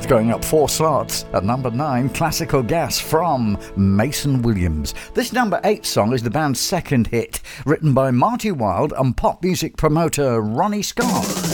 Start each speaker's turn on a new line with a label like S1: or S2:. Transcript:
S1: It's going up 4 slots. At number 9, Classical Gas from Mason Williams. This number 8 song is the band's second hit, written by Marty Wilde and pop music promoter Ronnie Scott.